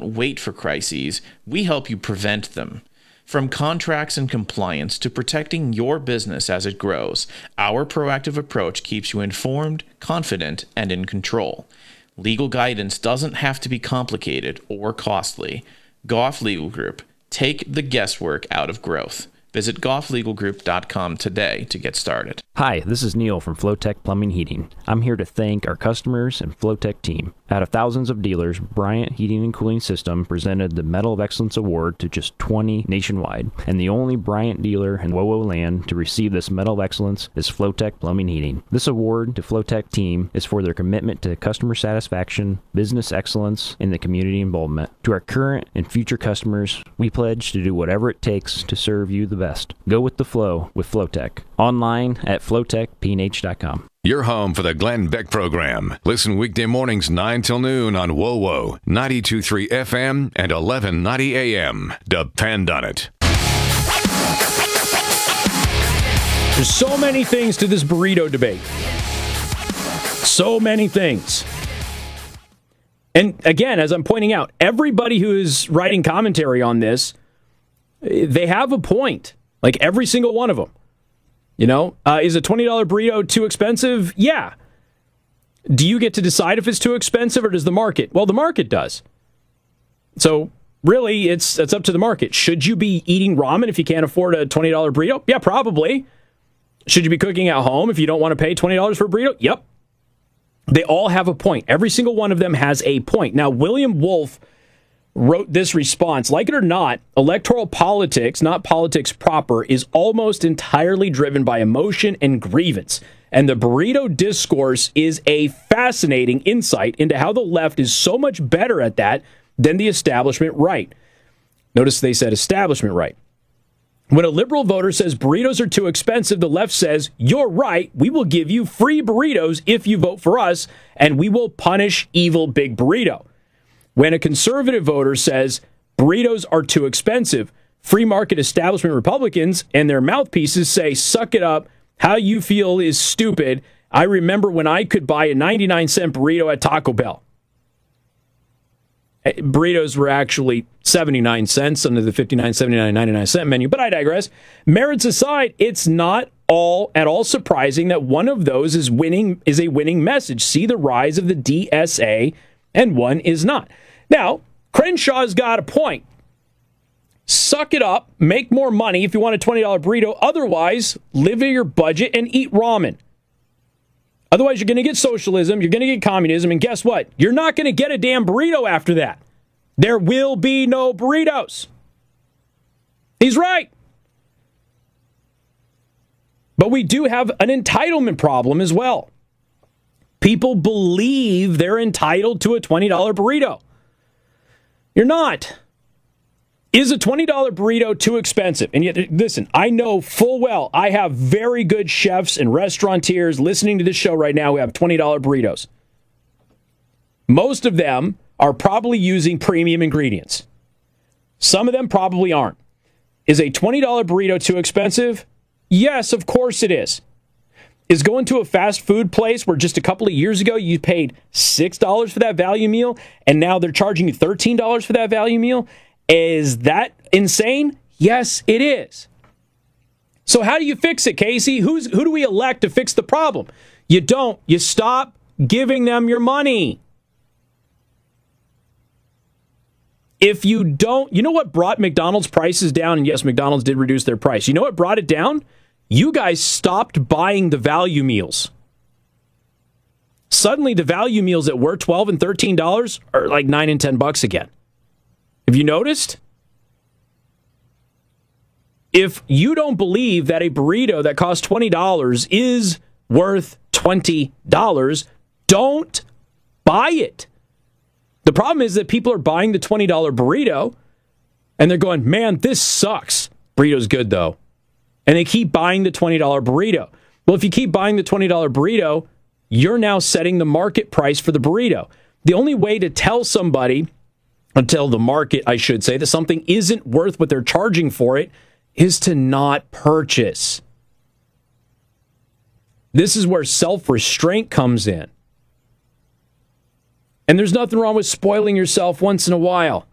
don't wait for crises, we help you prevent them. From contracts and compliance to protecting your business as it grows, our proactive approach keeps you informed, confident, and in control. Legal guidance doesn't have to be complicated or costly. Goff Legal Group. Take the guesswork out of growth. Visit gofflegalgroup.com today to get started. Hi, this is Neil from Flowtech Plumbing Heating. I'm here to thank our customers and Flowtech team. Out of thousands of dealers, Bryant Heating and Cooling System presented the Medal of Excellence Award to just 20 nationwide, and the only Bryant dealer in WOWO land to receive this Medal of Excellence is Flowtech Plumbing Heating. This award to Flowtech team is for their commitment to customer satisfaction, business excellence, and the community involvement. To our current and future customers, we pledge to do whatever it takes to serve you the best. Go with the flow with Flowtech. Online at flowtechpnh.com. Your home for the Glenn Beck Program. Listen weekday mornings 9 till noon on WOWO, 92.3 FM and 1190 AM. Depend on it. There's so many things to this burrito debate. So many things. And again, as I'm pointing out, everybody who is writing commentary on this, they have a point. Like every single one of them. You know, is a $20 burrito too expensive? Yeah. Do you get to decide if it's too expensive or does the market? Well, the market does. So really, it's up to the market. Should you be eating ramen if you can't afford a $20 burrito? Yeah, probably. Should you be cooking at home if you don't want to pay $20 for a burrito? Yep. They all have a point. Every single one of them has a point. Now, William Wolf wrote this response. Like it or not, electoral politics, not politics proper, is almost entirely driven by emotion and grievance. And the burrito discourse is a fascinating insight into how the left is so much better at that than the establishment right. Notice they said establishment right. When a liberal voter says burritos are too expensive, the left says, you're right, we will give you free burritos if you vote for us, and we will punish evil Big Burrito. When a conservative voter says burritos are too expensive, free market establishment Republicans and their mouthpieces say, suck it up, how you feel is stupid. I remember when I could buy a 99-cent burrito at Taco Bell. Burritos were actually 79 cents under the 59, 79, 99-cent menu, but I digress. Merits aside, it's not at all surprising that one of those is a winning message. See the rise of the DSA, and one is not. Now, Crenshaw's got a point. Suck it up, make more money if you want a $20 burrito. Otherwise, live in your budget and eat ramen. Otherwise, you're going to get socialism, you're going to get communism, and guess what? You're not going to get a damn burrito after that. There will be no burritos. He's right. But we do have an entitlement problem as well. People believe they're entitled to a $20 burrito. You're not. Is a $20 burrito too expensive? And yet, listen, I know full well I have very good chefs and restaurateurs listening to this show right now who have $20 burritos. Most of them are probably using premium ingredients. Some of them probably aren't. Is a $20 burrito too expensive? Yes, of course it is. Is going to a fast food place where just a couple of years ago you paid $6 for that value meal and now they're charging you $13 for that value meal? Is that insane? Yes, it is. So how do you fix it, Casey? Who do we elect to fix the problem? You don't. You stop giving them your money. If you don't, you know what brought McDonald's prices down? And yes, McDonald's did reduce their price. You know what brought it down? You guys stopped buying the value meals. Suddenly, the value meals that were $12 and $13 are like $9 and $10 again. Have you noticed? If you don't believe that a burrito that costs $20 is worth $20, don't buy it. The problem is that people are buying the $20 burrito and they're going, man, this sucks. Burrito's good, though. And they keep buying the $20 burrito. Well, if you keep buying the $20 burrito, you're now setting the market price for the burrito. The only way to tell somebody, or tell the market, I should say, that something isn't worth what they're charging for it is to not purchase. This is where self-restraint comes in. And there's nothing wrong with spoiling yourself once in a while.